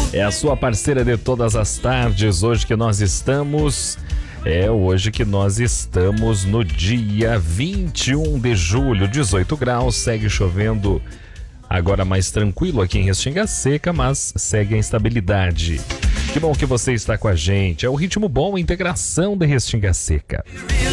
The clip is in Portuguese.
É a sua parceira de todas as tardes. Hoje que nós estamos no dia 21 de julho, 18 graus, segue chovendo, agora mais tranquilo aqui em Restinga Seca, mas segue a instabilidade. Que bom que você está com a gente, é o Ritmo Bom, integração de Restinga Seca.